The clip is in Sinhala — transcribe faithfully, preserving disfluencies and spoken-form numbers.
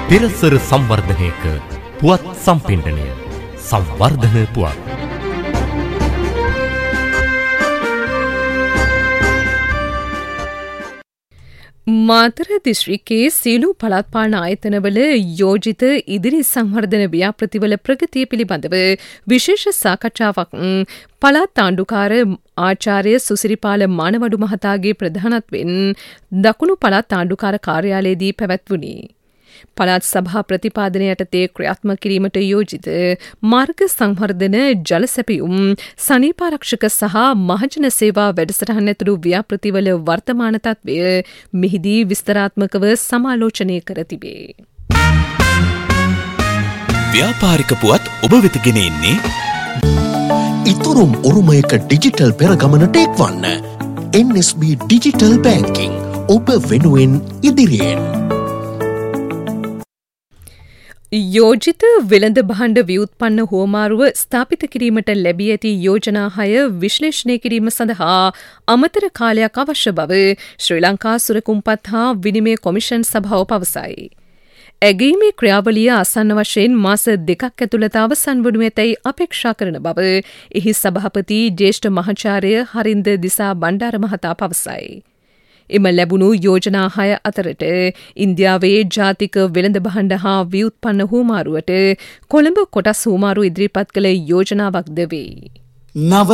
පෙරසර සංවර්ධනයක පුවත් සම්පින්ඩනය සංවර්ධන පුවත්. මාතර දිස්ත්‍රික්කයේ සියලු පළාත් පාලන ආයතනවල යෝජිත ඉදිරි සංවර්ධන ව්‍යාපෘතිවල ප්‍රගතිය පිළිබඳව විශේෂ සාකච්ඡාවක් පළාත් ආණ්ඩුකාර ආචාර්ය සුසිරිපාල මානවඩු මහතාගේ ප්‍රධානත්වයෙන් දකුණු පළාත් ආණ්ඩුකාර කාර්යාලයේදී පැවැත්වුණි. පළාත් සභා ප්‍රතිපාදනය යටතේ ක්‍රියාත්මක කිරීමට යෝජිත මාර්ග සංවර්ධන ජල සැපයුම් සනීපාරක්ෂක සහ මහජන සේවා වැඩසටහන් ඇතුළු ව්‍යාපෘතිවල වර්තමාන තත්ත්වය මෙහිදී විස්තරාත්මකව සමාලෝචනය කර තිබේ. ව්‍යාපාරික පුවත් ඔබ වෙත ගෙන එන්නේ ඉතුරුම් උරුමයක ඩිජිටල් පෙරගමනට එක්වන්න. එන් එස් බී ඩිජිටල් බැංකිං ඔබ වෙනුවෙන් ඉදිරියෙන්. යෝජිත වෙළඳ භාණ්ඩ ව්‍යුත්පන්න හුවමාරුව ස්ථාපිත කිරීමට ලැබී ඇති යෝජනා හය විශ්ලේෂණය කිරීම සඳහා අමතර කාලයක් අවශ්‍ය බව ශ්‍රී ලංකා සුරකුම්පත් හා විනිමය කොමිෂන් සභාව පවසයි. ඇගීමේ ක්‍රියාවලිය ආසන්න වශයෙන් මාස දෙකක් ඇතුළත අවසන් වනු ඇතැයි අපේක්ෂා කරන බව එහි සභාපති ජ්‍යෙෂ්ඨ මහාචාර්ය හරින්ද දිසා බණ්ඩාර මහතා පවසයි. එම ලැබුණු යෝජනා හය අතරට ඉන්දියාවේ ජාතික වෙළඳ භාණ්ඩ හා ව්‍යුත්පන්න හුවමාරුවට කොළඹ කොටස් හුවමාරු ඉදිරිපත් කළ යෝජනාවක්ද වේ.